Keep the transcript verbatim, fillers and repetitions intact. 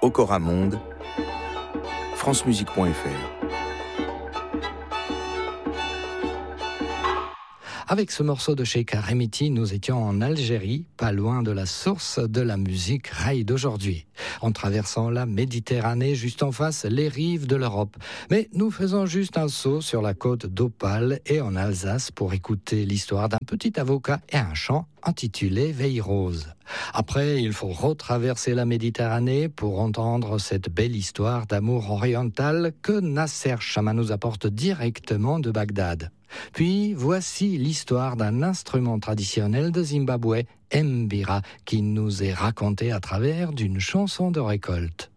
Okora Monde, francemusique point f r. Avec ce morceau de Cheikhar Remiti, nous étions en Algérie, pas loin de la source de la musique raï d'aujourd'hui. En traversant la Méditerranée, juste en face, les rives de l'Europe. Mais nous faisons juste un saut sur la côte d'Opale et en Alsace pour écouter l'histoire d'un petit avocat et un chant intitulé Veille Rose. Après, il faut retraverser la Méditerranée pour entendre cette belle histoire d'amour oriental que Nasser Chama nous apporte directement de Bagdad. Puis, voici l'histoire d'un instrument traditionnel de Zimbabwe, Mbira, qui nous est raconté à travers d'une chanson de récolte.